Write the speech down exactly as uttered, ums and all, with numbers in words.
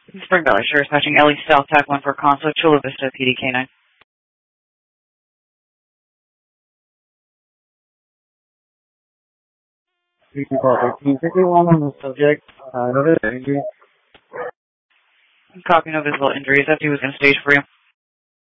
Spring Valley Sheriff's patching Ellie South, Tac one for Console, Chula Vista, P D K nine. three two call thirteen fifty-one on the subject, uh, no visible injury. Copy, no visible injuries. F D was in stage for you.